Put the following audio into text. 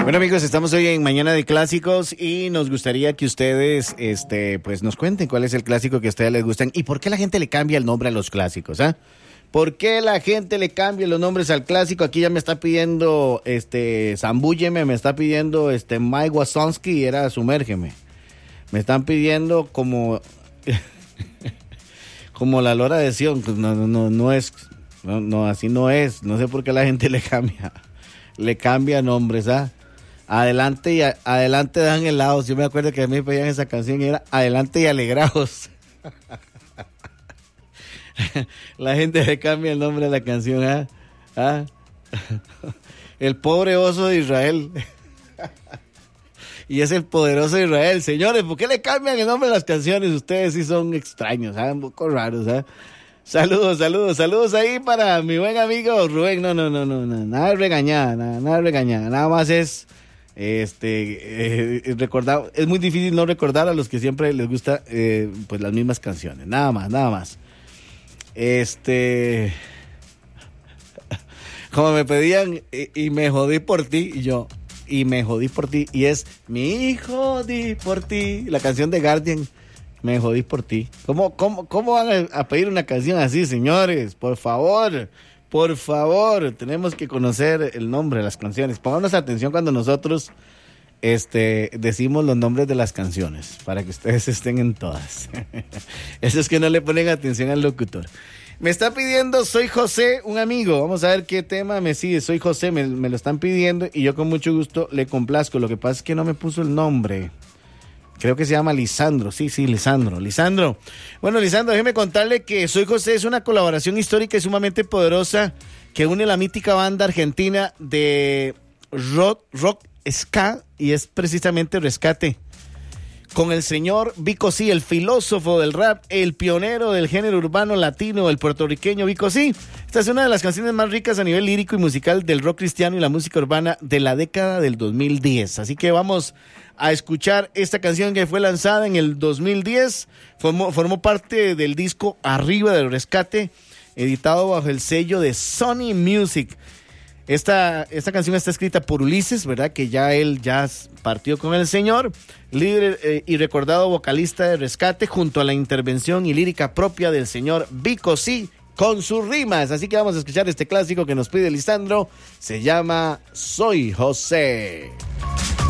Bueno, amigos, estamos hoy en Mañana de Clásicos y nos gustaría que ustedes, pues nos cuenten cuál es el clásico que a ustedes les gustan y por qué la gente le cambia el nombre a los clásicos, ¿ah? ¿Por qué la gente le cambia los nombres al clásico? Aquí ya me está pidiendo, Zambúlleme, me está pidiendo, Mike Wazowski, era Sumérgeme. Me están pidiendo como, como la Lora de Sion, pues no es, así no es. No sé por qué la gente le cambia nombres, ¿ah? Adelante y adelante dan helados. Yo me acuerdo que a mí me pedían esa canción y era Adelante y alegraos. La gente le cambia el nombre a la canción, ¿ah? ¿Ah? El pobre oso de Israel. Y es el poderoso de Israel. Señores, ¿por qué le cambian el nombre a las canciones? Ustedes sí son extraños, ¿ah? Un poco raros, ¿ah? Saludos ahí para mi buen amigo Rubén. No, nada de regañada, nada más es recordar. Es muy difícil no recordar a los que siempre les gusta pues las mismas canciones, nada más. Como me pedían y me jodí por ti, y me jodí por ti, y es mi hijo di por ti, la canción de Guardian. Me jodí por ti. ¿Cómo van a pedir una canción así, señores? Por favor, tenemos que conocer el nombre de las canciones. Pónganos atención cuando nosotros decimos los nombres de las canciones, para que ustedes estén en todas. Eso es que no le ponen atención al locutor. Me está pidiendo Soy José, un amigo. Vamos a ver qué tema me sigue. Soy José, me lo están pidiendo y yo con mucho gusto le complazco. Lo que pasa es que no me puso el nombre. Creo que se llama Lisandro. Sí, Lisandro. Bueno, Lisandro, déjeme contarle que Soy José es una colaboración histórica y sumamente poderosa que une la mítica banda argentina de rock ska, y es precisamente Rescate, con el señor Vico C, el filósofo del rap, el pionero del género urbano latino, el puertorriqueño Vico C. Esta es una de las canciones más ricas a nivel lírico y musical del rock cristiano y la música urbana de la década del 2010. Así que vamos a escuchar esta canción que fue lanzada en el 2010. Formó parte del disco Arriba del Rescate, editado bajo el sello de Sony Music. Esta canción está escrita por Ulises, ¿verdad? Que él partió con el señor, líder y recordado vocalista de Rescate, junto a la intervención y lírica propia del señor Vico C con sus rimas. Así que vamos a escuchar este clásico que nos pide Lisandro. Se llama Soy José.